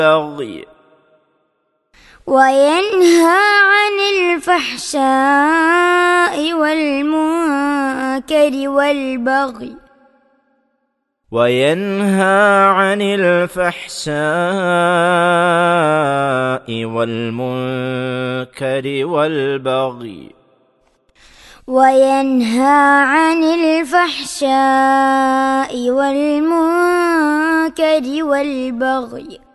والبغي وينهى عن الفحشاء والمنكر والبغي وينهى عن الفحشاء والمنكر والبغي وينهى عن الفحشاء والمنكر والبغي